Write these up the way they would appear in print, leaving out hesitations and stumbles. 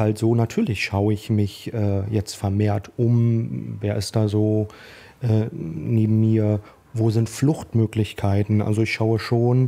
halt so, natürlich schaue ich mich jetzt vermehrt um, wer ist da so neben mir, wo sind Fluchtmöglichkeiten. Also ich schaue schon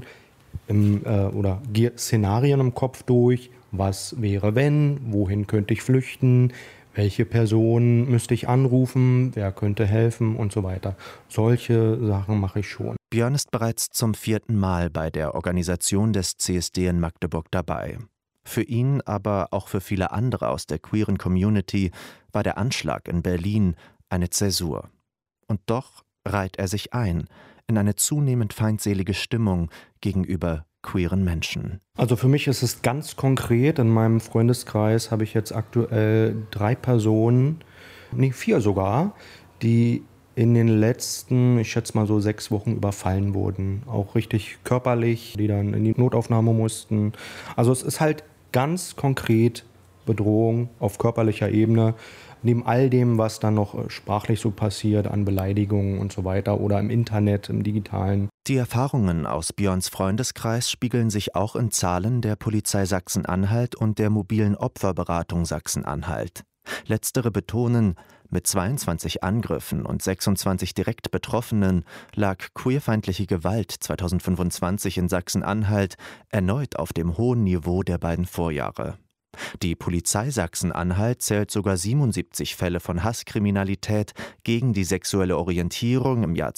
oder gehe Szenarien im Kopf durch, was wäre wenn, wohin könnte ich flüchten, welche Person müsste ich anrufen, wer könnte helfen und so weiter. Solche Sachen mache ich schon. Björn ist bereits zum 4. Mal bei der Organisation des CSD in Magdeburg dabei. Für ihn, aber auch für viele andere aus der queeren Community, war der Anschlag in Berlin eine Zäsur. Und doch reiht er sich ein in eine zunehmend feindselige Stimmung gegenüber queeren Menschen. Also für mich ist es ganz konkret, in meinem Freundeskreis habe ich jetzt aktuell 3 Personen, 4 sogar, die in den letzten, ich schätze mal so 6 Wochen überfallen wurden. Auch richtig körperlich, die dann in die Notaufnahme mussten. Also es ist halt ganz konkret Bedrohung auf körperlicher Ebene. Neben all dem, was dann noch sprachlich so passiert, an Beleidigungen und so weiter oder im Internet, im Digitalen. Die Erfahrungen aus Björns Freundeskreis spiegeln sich auch in Zahlen der Polizei Sachsen-Anhalt und der mobilen Opferberatung Sachsen-Anhalt. Letztere betonen, mit 22 Angriffen und 26 direkt Betroffenen lag queerfeindliche Gewalt 2025 in Sachsen-Anhalt erneut auf dem hohen Niveau der beiden Vorjahre. Die Polizei Sachsen-Anhalt zählt sogar 77 Fälle von Hasskriminalität gegen die sexuelle Orientierung im Jahr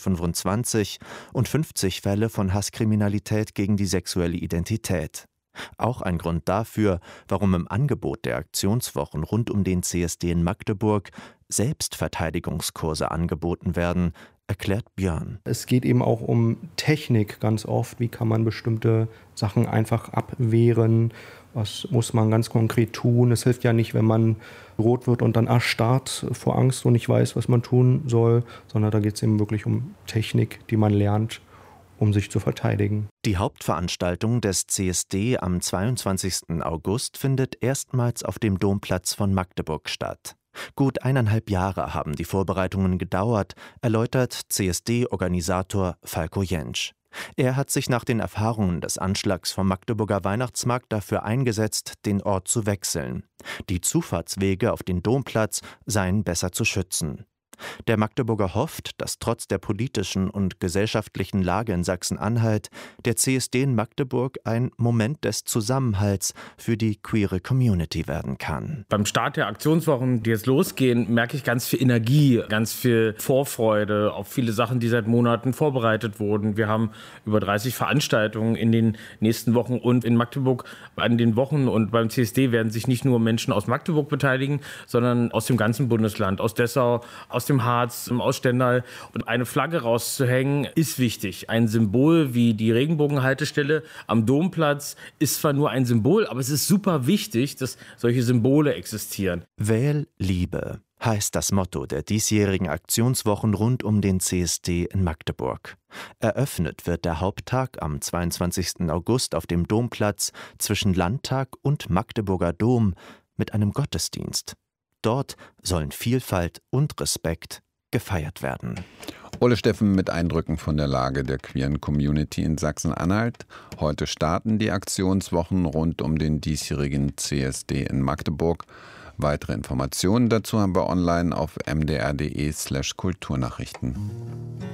2025 und 50 Fälle von Hasskriminalität gegen die sexuelle Identität. Auch ein Grund dafür, warum im Angebot der Aktionswochen rund um den CSD in Magdeburg Selbstverteidigungskurse angeboten werden, erklärt Björn. Es geht eben auch um Technik ganz oft. Wie kann man bestimmte Sachen einfach abwehren? Was muss man ganz konkret tun? Es hilft ja nicht, wenn man rot wird und dann erstarrt vor Angst und nicht weiß, was man tun soll, sondern da geht es eben wirklich um Technik, die man lernt, um sich zu verteidigen. Die Hauptveranstaltung des CSD am 22. August findet erstmals auf dem Domplatz von Magdeburg statt. Gut 1,5 Jahre haben die Vorbereitungen gedauert, erläutert CSD-Organisator Falko Jentsch. Er hat sich nach den Erfahrungen des Anschlags vom Magdeburger Weihnachtsmarkt dafür eingesetzt, den Ort zu wechseln. Die Zufahrtswege auf den Domplatz seien besser zu schützen. Der Magdeburger hofft, dass trotz der politischen und gesellschaftlichen Lage in Sachsen-Anhalt der CSD in Magdeburg ein Moment des Zusammenhalts für die queere Community werden kann. Beim Start der Aktionswochen, die jetzt losgehen, merke ich ganz viel Energie, ganz viel Vorfreude auf viele Sachen, die seit Monaten vorbereitet wurden. Wir haben über 30 Veranstaltungen in den nächsten Wochen und in Magdeburg an den Wochen und beim CSD werden sich nicht nur Menschen aus Magdeburg beteiligen, sondern aus dem ganzen Bundesland, aus Dessau, aus dem Harz, aus Stendal. Und eine Flagge rauszuhängen, ist wichtig. Ein Symbol wie die Regenbogenhaltestelle am Domplatz ist zwar nur ein Symbol, aber es ist super wichtig, dass solche Symbole existieren. Wähl Liebe heißt das Motto der diesjährigen Aktionswochen rund um den CSD in Magdeburg. Eröffnet wird der Haupttag am 22. August auf dem Domplatz zwischen Landtag und Magdeburger Dom mit einem Gottesdienst. Dort sollen Vielfalt und Respekt gefeiert werden. Ole Steffen mit Eindrücken von der Lage der queeren Community in Sachsen-Anhalt. Heute starten die Aktionswochen rund um den diesjährigen CSD in Magdeburg. Weitere Informationen dazu haben wir online auf mdr.de/kulturnachrichten.